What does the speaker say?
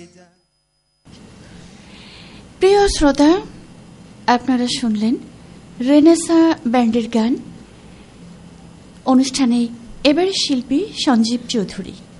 প্রিয় শ্রোতা, আপনারা শুনলেন রেনেসা ব্যান্ডের গান। অনুষ্ঠানে এবারে শিল্পী সঞ্জীব চৌধুরী।